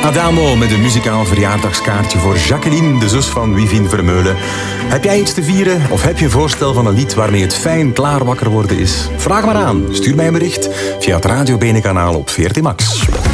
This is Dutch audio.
Adamo met een muzikaal verjaardagskaartje voor Jacqueline, de zus van Wivien Vermeulen. Heb jij iets te vieren of heb je een voorstel van een lied waarmee het fijn klaar wakker worden is? Vraag maar aan. Stuur mij een bericht via het Radio Bene kanaal op VRT Max.